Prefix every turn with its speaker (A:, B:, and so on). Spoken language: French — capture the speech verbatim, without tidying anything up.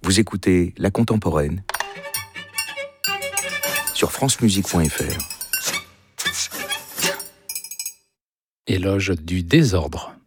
A: Vous écoutez La Contemporaine sur francemusique point fr.
B: Éloge du désordre.